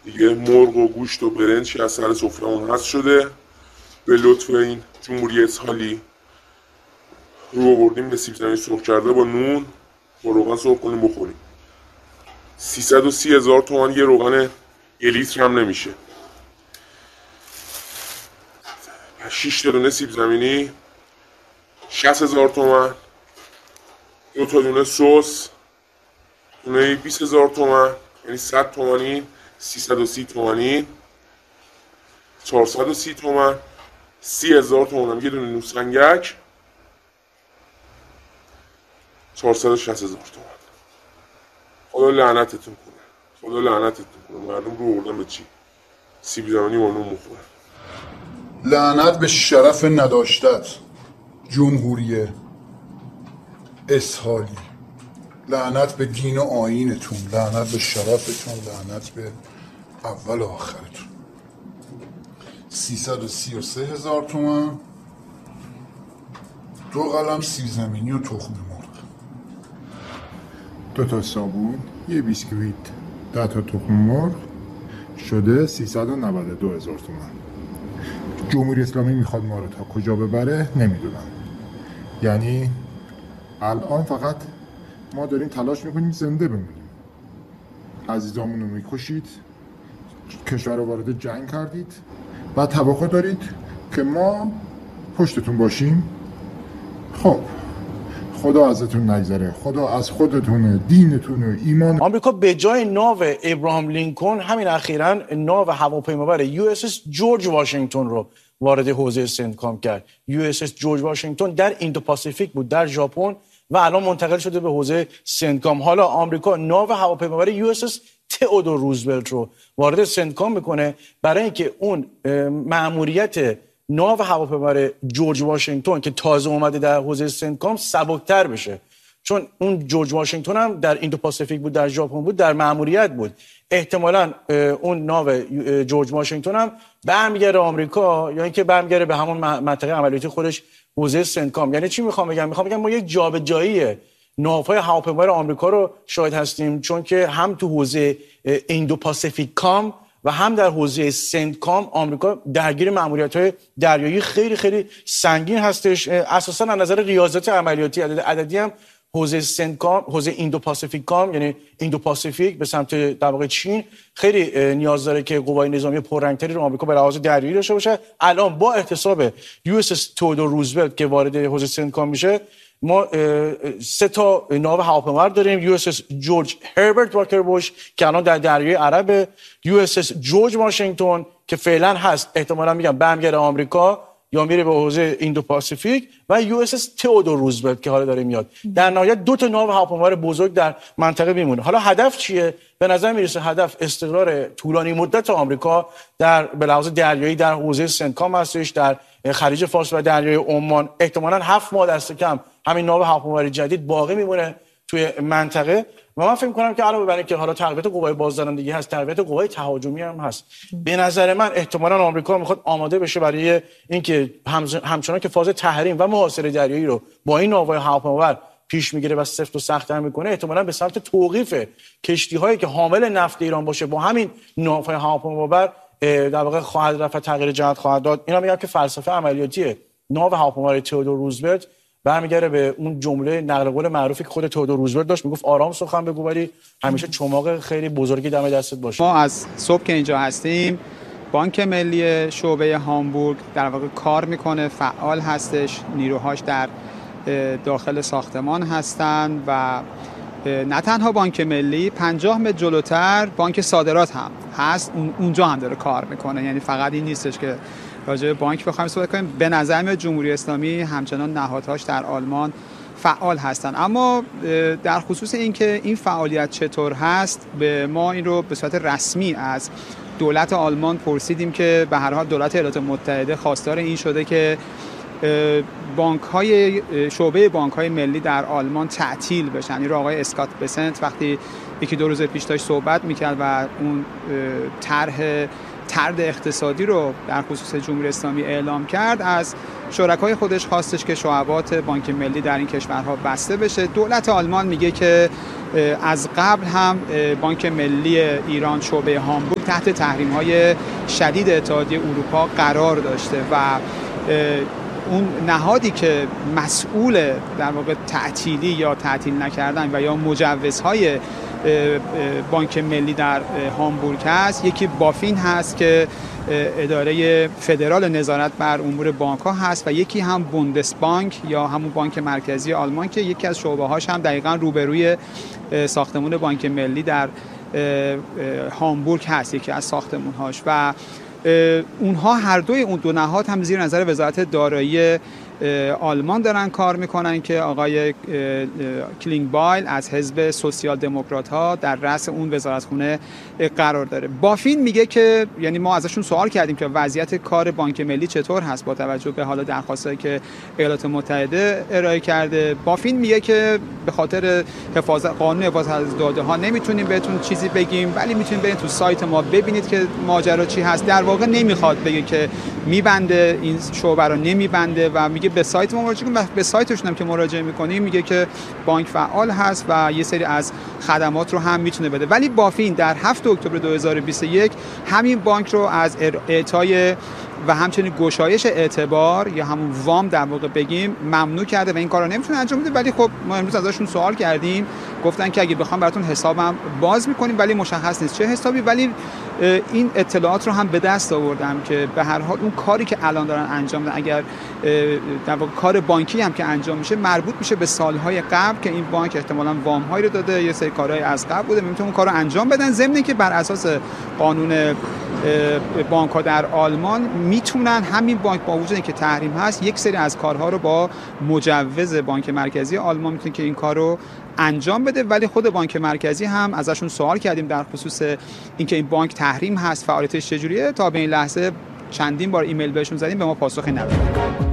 دیگه مرغ و گوشت و برنج از سر سفره‌مون حذف شده. به لطف این جمهوری اسحاقی رو آوردیم به سیب زمینی سرخ کرده با نون با روغن سرخ کنیم بخوریم. 330,000 تومان یه روغن 1 لیتر هم نمیشه. 6 تا دونه سیب زمینی 60,000 تومان. 2 تا دونه سس دونه 20,000 تومان، یعنی 100 تومانی. 330 تومانی 430 تومان. 30,000 تومان هم یه دونه نوسنگک 460,000 تومان. خدا لعنتتون کنه، خدا لعنتتون کنه. مردم رو آوردن به چی؟ سیب زمینی با نون مخورن. لعنت به شرف نداشتت جمهوری اسحاقی، لعنت به دین و آیینتون، لعنت به شرفتون، لعنت به اول و آخرتون. 333,000 تومان 2 قلم سیب زمینی و تخم مرغ. 2 تا صابون، یه بیسکویت، 10 تا تخم مرغ شده 392,000 تومان. جمهوری اسلامی میخواد ما رو تا کجا ببره نمیدونم. یعنی الان فقط ما داریم تلاش میکنیم زنده بمونیم. عزیزامون رو میکشید، کشور رو وارد جنگ کردید و توقع دارید که ما پشتتون باشیم. خب خدا ازتون نگذره، خدا از خودتون، دینتون و ایمان. آمریکا به جای ناو ابراهام لینکلن همین اخیراً ناو هواپیمابر USS جورج واشنگتن رو وارد حوزه سنتکام کرد. USS جورج واشنگتن در ایندو پاسیفیک بود، در ژاپن، و الان منتقل شده به حوزه سنتکام. حالا آمریکا ناو هواپیمابر USS تئودور روزولت رو وارد سنتکام میکنه برای اینکه اون مأموریت ناو هواپیمابر جورج واشنگتن که تازه اومده در حوزه سنتکام سبکتر بشه، چون اون جورج واشنگتن هم در ایندو پاسیفیک بود، در ژاپن بود، در مأموریت بود. احتمالاً اون ناو جورج واشنگتن هم برمیگره آمریکا، یا اینکه برمیگره به همون منطقه عملیاتی خودش، حوزه سنتکام. یعنی چی میخوام بگم ما یک جابجایی ناوهای هواپیمابر آمریکا رو شاهد هستیم، چون که هم تو حوزه ایندو پاسیفیک کام و هم در حوزه سنتکام آمریکا درگیر مأموریت‌های دریایی خیلی خیلی سنگین هستش. اساساً از نظر ریاضت عملیاتی عددی هم حوزه سنتکام، حوزه ایندو پاسیفیک کام، یعنی ایندو پاسیفیک به سمت در واقع چین، خیلی نیاز داره که قوای نظامی پررنگتری رو آمریکا به لحاظ دریایی داشته باشه. الان با احتساب USS تئودور روزولت که وارد حوزه سنتکام میشه، ما 3 تا ناو هواپیمابر داریم. USS جورج هربرت واکر بوش که الان در دریای عرب، USS جورج واشنگتن که فعلا هست، احتمالاً میگم برمیگره آمریکا یا میره به حوزه ایندو پاسیفیک، و USS تئودور روزولت که حالا داره میاد. در نهایت 2 تا ناو هواپیمابر بزرگ در منطقه میمونه. حالا هدف چیه؟ به نظر میرسه هدف استقرار طولانی مدت آمریکا در به لحاظ دریایی در حوزه سنتکام هستش، در خلیج فارس و دریای عمان. احتمالاً 7 ماه دست کم همین ناو هواپیمابر جدید باقی میمونه توی منطقه، و من فکر می‌کنم که علاوه بر اینکه حالا تقویت قوای بازدارندگی هست، تقویت قوای تهاجمی هم هست. به نظر من احتمالاً آمریکا میخواد آماده بشه برای اینکه همچنان که فاز تحریم و محاصره دریایی رو با این ناوهای هواپیمابر پیش میگیره و سفت و سخت‌تر میکنه، احتمالاً به سمت توقیف کشتی‌هایی که حامل نفت ایران باشه با همین ناوهای هواپیمابر در واقع خواهد رفت، تغییر جهت خواهد داد. اینا میگم که فلسفه عملیاتی ناو هواپیمابر تئودور روزولت برمیگره به اون جمله نقل قول معروفی که خود تئودور روزولت داشت، میگفت آرام سخن بگو ولی همیشه چماق خیلی بزرگی دم دستت باشه. ما از صبح که اینجا هستیم، بانک ملی شعبه هامبورگ در واقع کار میکنه، فعال هستش، نیروهاش در داخل ساختمان هستن، و نه تنها بانک ملی، 50 متر جلوتر بانک صادرات هم هست، اونجا هم داره کار میکنه. یعنی فقط این نیستش که راجع به بانک بخوایم صحبت کنیم. به نظر میاد جمهوری اسلامی همچنان نهادهاش در آلمان فعال هستن. اما در خصوص اینکه این فعالیت چطور هست، به ما این رو به صورت رسمی از دولت آلمان پرسیدیم که به هر حال دولت ایالات متحده خواستار این شده که شعبه بانک‌های ملی در آلمان تعطیل بشن. این رو آقای اسکات بسنت وقتی 1-2 روز پیش داشت صحبت میکرد و اون طرح طرد اقتصادی رو در خصوص جمهوری اسلامی اعلام کرد، از شرکای خودش خواستش که شعبات بانک ملی در این کشورها بسته بشه. دولت آلمان میگه که از قبل هم بانک ملی ایران شعبه هامبورگ تحت تحریم‌های شدید اتحادیه اروپا قرار داشته و اون نهادی که مسئول در واقع تعطیلی یا تعطیل نکردن و یا مجوزهای بانک ملی در هامبورگ هست، یکی بافین هست که اداره فدرال نظارت بر امور بانک ها هست و یکی هم بوندسبانک یا همون بانک مرکزی آلمان که یکی از شعبه هاش هم دقیقاً روبروی ساختمان بانک ملی در هامبورگ هست، یکی از ساختمان هاش. و اونها هر دوی اون دو نهاد هم زیر نظر وزارت دارایی آلمان دارن کار میکنن که آقای کلینگبایل از حزب سوسیال دموکرات ها در رأس اون وزارتخونه قرار داره. بافین میگه که یعنی ما ازشون سوال کردیم که وضعیت کار بانک ملی چطور هست با توجه به حالا درخواستایی که ایالات متحده ارائه کرده. بافین میگه که به خاطر قانون حفاظت از داده ها نمیتونیم بهتون چیزی بگیم، ولی میتونید برید تو سایت ما ببینید که ماجرا چی هست. در واقع نمیخواد بگه که میبنده این شعبه رو، نمیبنده و میگه به سایت ما مراجعه کنید. به سایتشون هم که مراجعه میکنیم میگه که بانک فعال هست و یه سری از خدمات رو هم میتونه بده. ولی بافین در 7 اکتبر 2021 همین بانک رو از اعطای و همچنین گشایش اعتبار یا همون وام در واقع بگیم ممنوع کرده و این کارو نمیتونه انجام بده. ولی خب ما امروز ازشون سوال کردیم، گفتن که اگه بخوام براتون حسابم باز میکنیم، ولی مشخص نیست چه حسابی. ولی این اطلاعات رو هم به دست آوردم که به هر حال اون کاری که الان دارن انجام میدن، اگر در واقع کار بانکی هم که انجام میشه مربوط میشه به سالهای قبل که این بانک احتمالاً وام‌هایی رو داده، یه سری کارهای از قبل بوده، میتونن اون کارو انجام بدن. ضمن که بر اساس قانون بانک‌ها در آلمان میتونن همین بانک با وجود اینکه تحریم هست یک سری از کارها رو با مجوز بانک مرکزی آلمان میتونه که این کار رو انجام بده. ولی خود بانک مرکزی هم ازشون سوال کردیم در خصوص اینکه این بانک تحریم هست، فعالیتش چجوریه. تا به این لحظه چندین بار ایمیل بهشون زدیم، به ما پاسخی ندادن.